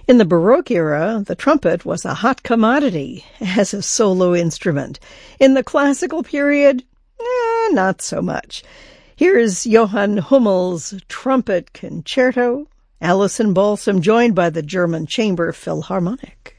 In the Baroque era, the trumpet was a hot commodity as a solo instrument. In the classical period, not so much. Here's Johann Hummel's Trumpet Concerto, Alison Balsam joined by the German Chamber Philharmonic.